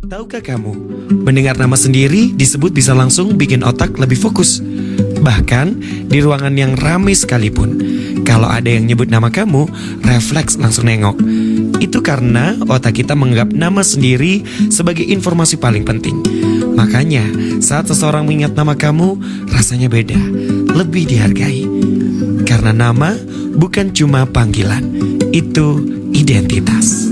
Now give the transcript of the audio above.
Tahukah kamu, mendengar nama sendiri disebut bisa langsung bikin otak lebih fokus. Bahkan di ruangan yang ramai sekalipun, kalau ada yang nyebut nama kamu, refleks langsung nengok. Itu karena otak kita menganggap nama sendiri sebagai informasi paling penting. Makanya saat seseorang mengingat nama kamu, rasanya beda, lebih dihargai. Karena nama bukan cuma panggilan, itu identitas.